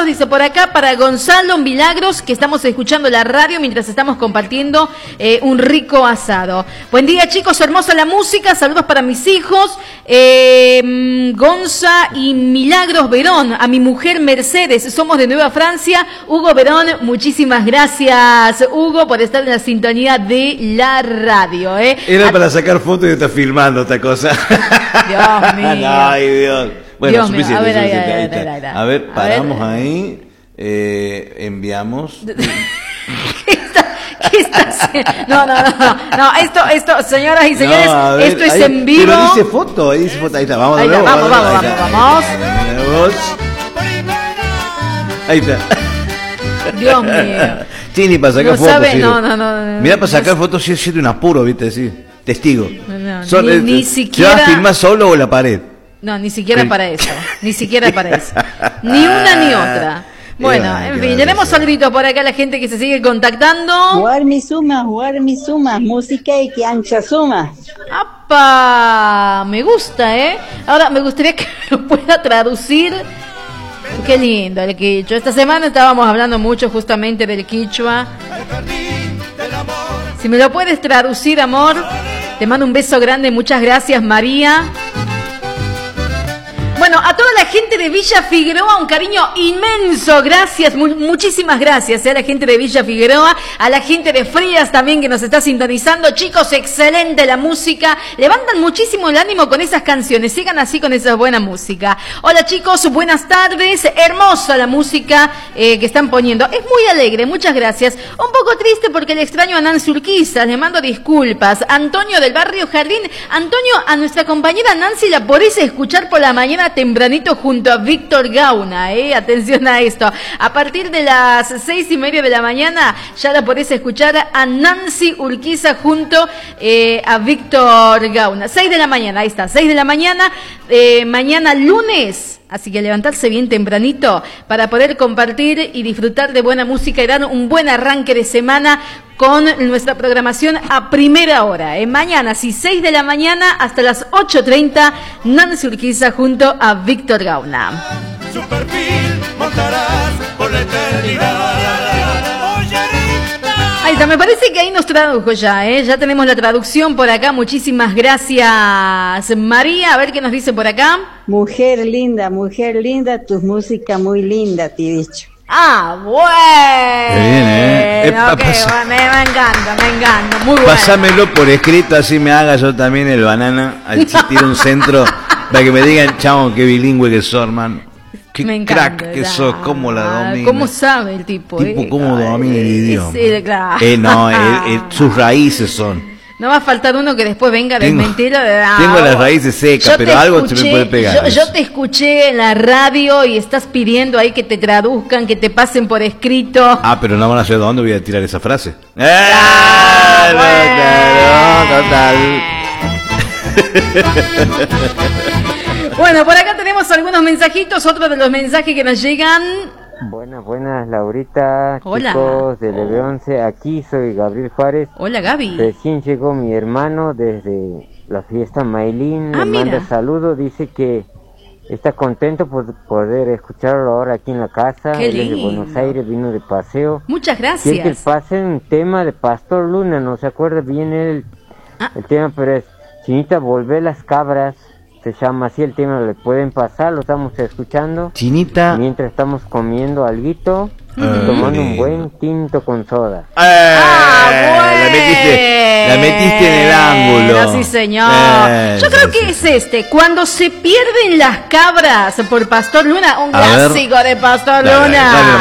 saludos, dice por acá, para Gonzalo Milagros, que estamos escuchando la radio mientras estamos compartiendo un rico asado. Buen día, chicos, hermosa la música, saludos para mis hijos, Gonza y Milagros Verón, a mi mujer Mercedes, somos de Nueva Francia. Hugo Verón, muchísimas gracias, Hugo, por estar en la sintonía de la radio. Era para sacar fotos y está filmando esta cosa. Dios mío. Ay, Dios. Bueno, Dios suficiente. mío. A ver, paramos ahí. Enviamos. ¿Qué está haciendo? No, esto, señoras y señores, ver, esto es ahí, en vivo. Pero dice foto, ahí está, vamos. Ahí está. Dios mío. Chini, para sacar fotos. Sabe, sí. no. Mira, para sacar fotos sí es de un apuro, ¿viste? Sí. Testigo. Ni siquiera. ¿Se va a filmar solo o la pared? No, ni siquiera para eso. Ni una ni otra. Bueno, en fin, tenemos saluditos por acá a la gente que se sigue contactando. Jugar mi suma, música y que ancha suma. ¡Apa! Me gusta, Ahora, me gustaría que lo pueda traducir. Qué lindo el quichua. Esta semana estábamos hablando mucho justamente del quichua. Si me lo puedes traducir, amor, te mando un beso grande. Muchas gracias, María. Bueno, a toda la gente de Villa Figueroa, un cariño inmenso, gracias, muchísimas gracias a la gente de Villa Figueroa, a la gente de Frías también que nos está sintonizando. Chicos, excelente la música, levantan muchísimo el ánimo con esas canciones, sigan así con esa buena música. Hola chicos, buenas tardes, hermosa la música que están poniendo, es muy alegre, muchas gracias. Un poco triste porque le extraño a Nancy Urquiza, le mando disculpas. Antonio del Barrio Jardín, Antonio, a nuestra compañera Nancy la podés escuchar por la mañana tempranito junto a Víctor Gauna, atención a esto, a partir de las 6:30 de la mañana ya la podés escuchar a Nancy Urquiza junto a Víctor Gauna, 6 de la mañana, ahí está, 6 de la mañana, mañana lunes, así que levantarse bien tempranito para poder compartir y disfrutar de buena música y dar un buen arranque de semana con nuestra programación a primera hora. Mañana, sí, 6 de la mañana hasta las 8:30, Nancy Urquiza junto a Víctor Gauna. Su perfil montarás por la eternidad. Ahí está, me parece que ahí nos tradujo ya, ya tenemos la traducción por acá. Muchísimas gracias, María. A ver qué nos dice por acá. Mujer linda, tu música muy linda, te he dicho. Ah, bueno. Qué bien, bueno, me encanta, muy bueno. Pásamelo por escrito, así me haga yo también el banana, al existir un centro, para que me digan, chavo, qué bilingüe que sos, hermano. Qué me encanta, crack que sos, cómo la domina. ¿Cómo sabe el tipo? Cómo domina el idioma. Sí, claro. Sus raíces son. No va a faltar uno que después venga a desmentir. Tengo las raíces secas, pero algo se me puede pegar. Yo te escuché en la radio y estás pidiendo ahí que te traduzcan, que te pasen por escrito. Ah, pero no van a saber dónde voy a tirar esa frase. Total. Bueno, por acá tenemos algunos mensajitos, otro de los mensajes que nos llegan. Buenas, Laurita. Hola. Chicos del LB11, aquí soy Gabriel Juárez. Hola, Gaby. Recién llegó mi hermano desde la fiesta Mailín. Le manda saludos, dice que está contento por poder escucharlo ahora aquí en la casa. Qué Él es de lindo. Buenos Aires, vino de paseo. Muchas gracias. Quiere que le pasen un tema de Pastor Luna, no se acuerda bien el tema, pero es Chinita, volvé las cabras. Se llama así el tema, le pueden pasar, lo estamos escuchando. Chinita. Mientras estamos comiendo alguito, tomando un buen tinto con soda. La metiste en el ángulo. Sí, señor. Yo creo que es Cuando se pierden las cabras por Pastor Luna, un clásico de Pastor Luna.